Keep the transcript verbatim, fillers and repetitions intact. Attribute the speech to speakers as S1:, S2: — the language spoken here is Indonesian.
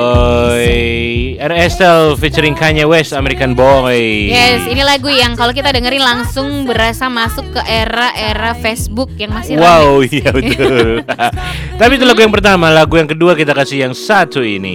S1: Boy, R S L featuring Kanye West, American Boy.
S2: Yes, ini lagu yang kalau kita dengerin langsung berasa masuk ke era-era Facebook yang masih
S1: Wow,
S2: rame.
S1: iya betul. Tapi itu lagu yang pertama, lagu yang kedua kita kasih yang satu ini.